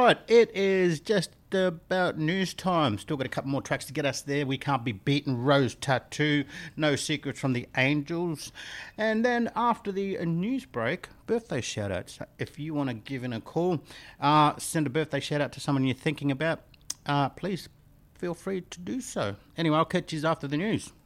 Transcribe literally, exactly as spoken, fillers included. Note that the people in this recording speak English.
right, it is just about news time. Still got a couple more tracks to get us there. We Can't Be Beaten, Rose Tattoo, No Secrets from the Angels. And then after the news break, birthday shout-outs. If you want to give in a call, uh, send a birthday shout-out to someone you're thinking about, uh, please feel free to do so. Anyway, I'll catch you after the news.